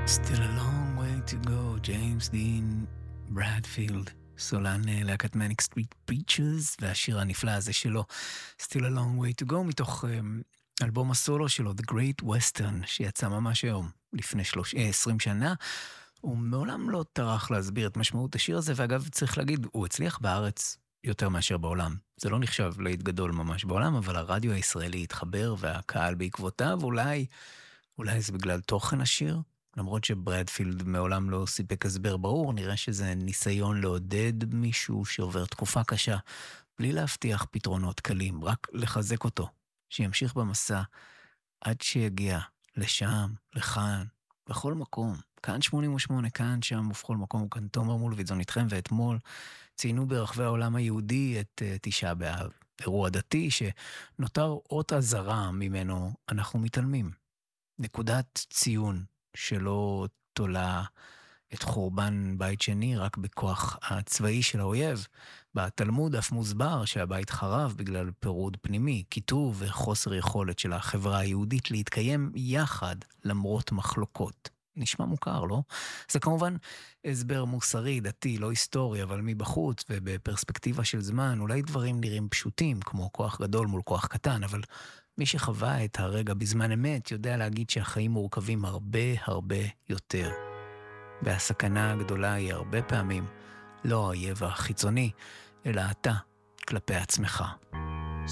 Still a long way to go, ג'יימס דין ברדפילד, סולן להקת מניק סטריט פריצ'רס, והשיר הנפלא הזה שלו, Still a long way to go, מתוך אלבום הסולו שלו, The Great Western, שיצא ממש היום, לפני 20 שנה. הוא מעולם לא טרח להסביר את משמעות השיר הזה, ואגב צריך להגיד, הוא הצליח בארץ יותר מאשר בעולם. זה לא נחשב להיט גדול ממש בעולם, אבל הרדיו הישראלי התחבר, והקהל בעקבותיו, אולי זה בגלל תוכן השיר, למרות שברדפילד מעולם לא סיפק הסבר ברור, נראה שזה ניסיון לעודד מישהו שעובר תקופה קשה, בלי להבטיח פתרונות קלים, רק לחזק אותו, שימשיך במסע עד שיגיע לשם, לכאן, בכל מקום. כאן 88, כאן, שם ובכל מקום, כאן תומר מולביטזון איתכם, ואתמול ציינו ברחבי העולם היהודי את תשעה באב, אירוע דתי שנותר אות אזהרה ממנו אנחנו מתעלמים. נקודת ציון שלא תולה את חורבן בית שני רק בכוח הצבאי של האויב. בתלמוד אף מוסבר שהבית חרב בגלל פירוד פנימי, קיטוב וחוסר יכולת של החברה היהודית להתקיים יחד למרות מחלוקות. נשמע מוכר, לא? זה כמובן הסבר מוסרי, דתי, לא היסטורי, אבל מבחוץ ובפרספקטיבה של זמן, אולי דברים נראים פשוטים, כמו כוח גדול מול כוח קטן, אבל מי שחווה את הרגע בזמן אמת יודע להגיד שהחיים מורכבים הרבה יותר. והסכנה הגדולה היא הרבה פעמים לא האויב החיצוני, אלא אתה כלפי עצמך.